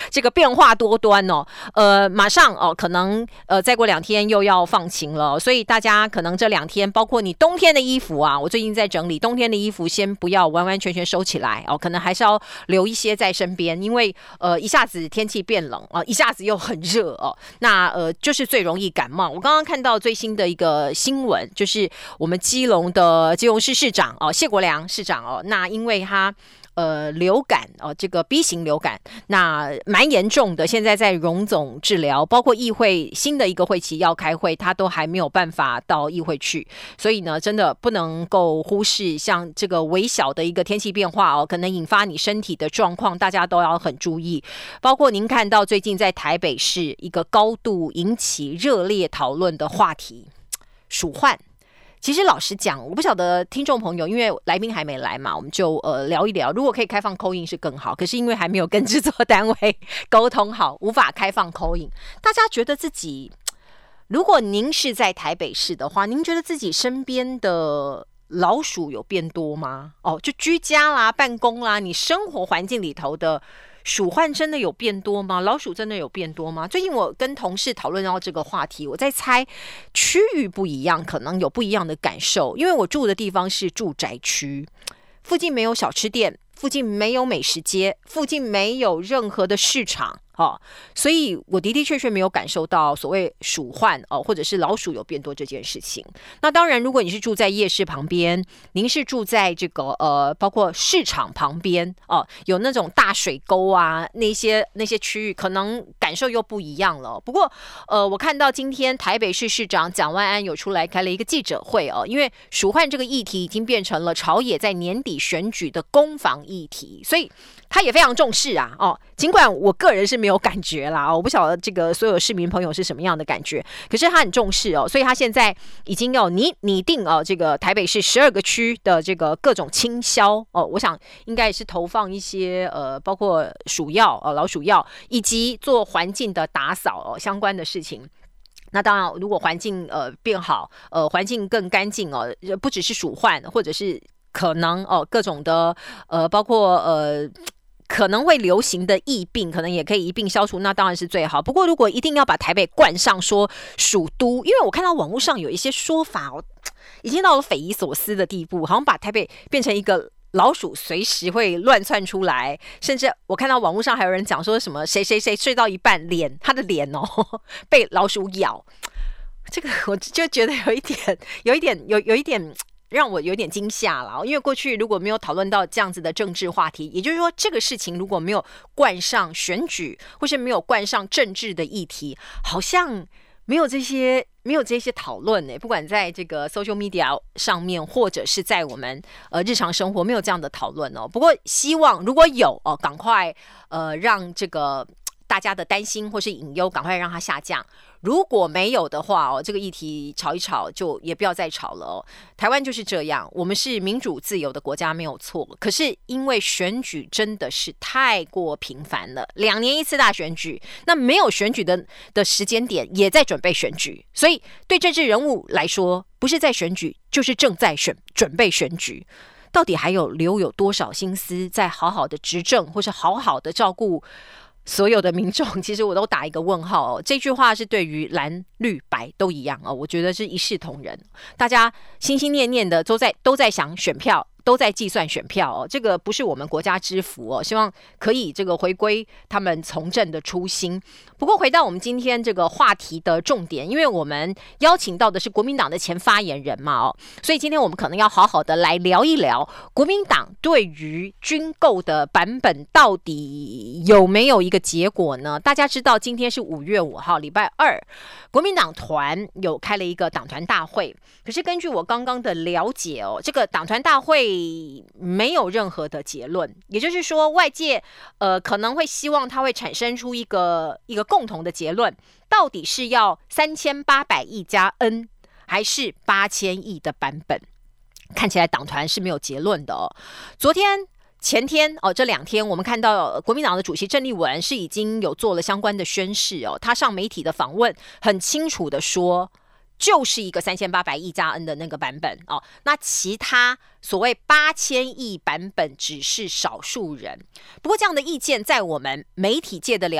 这个变化多端哦。马上哦，可能再过2天又要放晴了，所以大家可能这2天，包括你冬天的衣服啊，我最近在整理冬天的衣服，先不要完完全全收起来哦，可能还是要留一些在身边，因为一下子天气变冷啊，一下子又很热哦，那就是最容易感冒。我刚刚看到最新的一个新闻，就是我们基隆市市长哦，谢国良市长哦，那因为他流感哦，这个 B 型流感，那蛮严重的，现在在荣总治疗，包括议会新的一个会期要开会，他都还没有办法到议会去，所以呢，真的不能够忽视像这个微小的一个天气变化哦，可能引发你身体的状况，大家都要很注意。包括您看到最近在台北市一个高度引起热烈讨论的话题，鼠患。其实老实讲，我不晓得听众朋友，因为来宾还没来嘛，我们就聊一聊。如果可以开放 call in 是更好，可是因为还没有跟制作单位沟通好，无法开放 call in。大家觉得自己，如果您是在台北市的话，您觉得自己身边的老鼠有变多吗？哦，就居家啦、办公啦，你生活环境里头的鼠患真的有变多吗？老鼠真的有变多吗？最近我跟同事讨论到这个话题，我在猜区域不一样，可能有不一样的感受。因为我住的地方是住宅区，附近没有小吃店，附近没有美食街，附近没有任何的市场。所以我的确没有感受到所谓鼠患或者是老鼠有变多这件事情。那当然，如果你是住在夜市旁边，您是住在这个包括市场旁边有那种大水沟啊，那些区域，可能感受又不一样了。不过我看到今天台北市市长蒋万安有出来开了一个记者会因为鼠患这个议题已经变成了朝野在年底选举的攻防议题，所以他也非常重视啊尽管我个人是没有感觉啦我不晓得这个所有市民朋友是什么样的感觉，可是他很重视所以他现在已经要拟定这个台北市12个区的这个各种清消我想应该也是投放一些包括鼠药老鼠药，以及做环境的打扫相关的事情。那当然，如果环境变好，环境更干净不只是鼠患，或者是可能各种的包括可能会流行的疫病，可能也可以一并消除，那当然是最好。不过如果一定要把台北冠上说鼠都，因为我看到网络上有一些说法已经到了匪夷所思的地步，好像把台北变成一个老鼠随时会乱窜出来，甚至我看到网络上还有人讲说什么谁睡到一半他的脸被老鼠咬，这个我就觉得有一点让我有点惊吓了，因为过去如果没有讨论到这样子的政治话题，也就是说这个事情如果没有冠上选举，或是没有冠上政治的议题，好像没有这些讨论不管在这个 social media 上面，或者是在我们日常生活，没有这样的讨论不过希望如果有赶快让这个大家的担心或是隐忧赶快让它下降。如果没有的话这个议题吵一吵就也不要再吵了台湾就是这样，我们是民主自由的国家没有错，可是因为选举真的是太过频繁了，2年一次大选举，那没有选举的时间点也在准备选举，所以对政治人物来说，不是在选举就是正在准备选举。到底还留有多少心思在好好的执政，或是好好的照顾所有的民众，其实我都打一个问号这句话是对于蓝绿白都一样我觉得是一视同仁，大家心心念念的都在想选票，都在计算选票这个不是我们国家之福希望可以这个回归他们从政的初心。不过回到我们今天这个话题的重点，因为我们邀请到的是国民党的前发言人嘛所以今天我们可能要好好的来聊一聊国民党对于军购的版本到底有没有一个结果呢？大家知道今天是5月5号礼拜二，国民党团有开了一个党团大会，可是根据我刚刚的了解这个党团大会没有任何的结论，也就是说外界可能会希望它会产生出一个共同的结论，到底是要3800亿加 N 还是8000亿的版本，看起来党团是没有结论的昨天前天这2天我们看到国民党的主席郑丽文是已经有做了相关的宣示他上媒体的访问很清楚的说就是一个3800亿加 N 的那个版本那其他所谓8000亿版本只是少数人。不过这样的意见在我们媒体界的